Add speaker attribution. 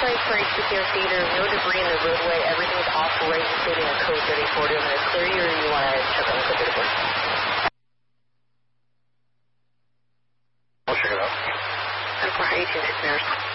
Speaker 1: site for HPCR Theater, no debris in the roadway, everything's off-right, including a code 3040. I'm going to clear you, or you want to check on the code 3040?
Speaker 2: I'll check it out.
Speaker 1: And for 18 St. Mary's.